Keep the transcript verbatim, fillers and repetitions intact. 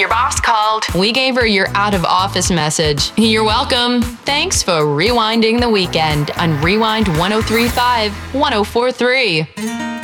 Your boss called. We gave her your out of office message. You're welcome. Thanks for rewinding the weekend on Rewind one oh three point five, one oh four point three.